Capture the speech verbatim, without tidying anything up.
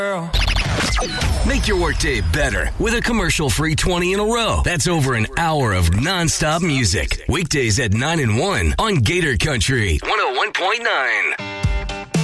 Make your workday better with a commercial-free twenty in a row. That's over an hour of nonstop music. Weekdays at nine and one on Gator Country one oh one point nine.